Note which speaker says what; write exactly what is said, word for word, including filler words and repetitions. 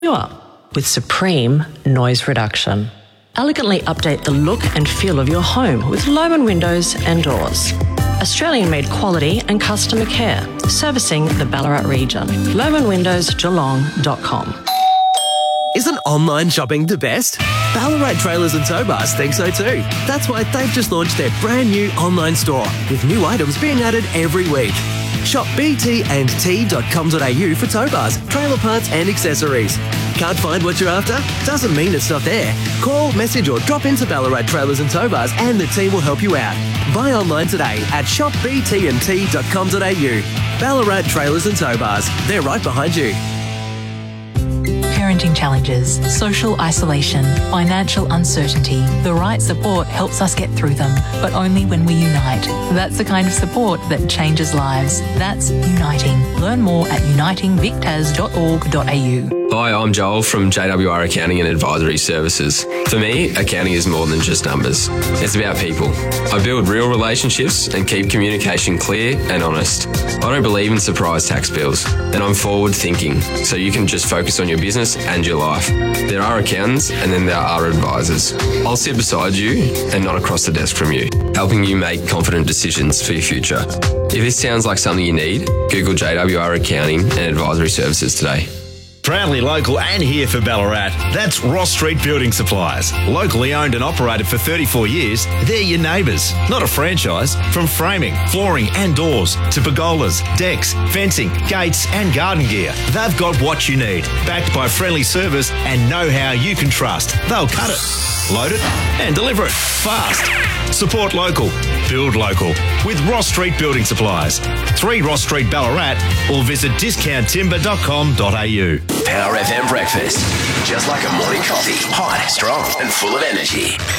Speaker 1: you up with Supreme Noise Reduction. Elegantly update the look and feel of your home with Lohmann windows and doors. Australian-made quality and customer care, servicing the Ballarat region. lohmann windows geelong dot com.
Speaker 2: Isn't online shopping the best? Ballarat Trailers and Tow Bars think so too. That's why they've just launched their brand new online store with new items being added every week. Shop b t and t dot com dot a u for tow bars, trailer parts and accessories. Can't find what you're after? Doesn't mean it's not there. Call, message or drop into Ballarat Trailers and Tow Bars and the team will help you out. Buy online today at shop b t and t dot com dot a u. Ballarat Trailers and Tow Bars. They're right behind you.
Speaker 3: Parenting challenges, social isolation, financial uncertainty. The right support helps us get through them, but only when we unite. That's the kind of support that changes lives. That's Uniting. Learn more at uniting vic tas dot org dot a u.
Speaker 4: Hi, I'm Joel from J W R Accounting and Advisory Services. For me, accounting is more than just numbers. It's about people. I build real relationships and keep communication clear and honest. I don't believe in surprise tax bills, and I'm forward thinking, so you can just focus on your business and your life. There are accountants and then there are advisors. I'll sit beside you and not across the desk from you, helping you make confident decisions for your future. If this sounds like something you need, Google J W R Accounting and Advisory Services today.
Speaker 5: Proudly local and here for Ballarat, that's Ross Street Building Supplies. Locally owned and operated for thirty-four years, they're your neighbours, not a franchise. From framing, flooring and doors to pergolas, decks, fencing, gates and garden gear, they've got what you need, backed by friendly service and know-how you can trust. They'll cut it, load it and deliver it fast. Support local, build local with Ross Street Building Supplies. three Ross Street, Ballarat, or visit discount timber dot com dot a u.
Speaker 6: Power F M breakfast. Just like a morning coffee. Hot, strong, and full of energy.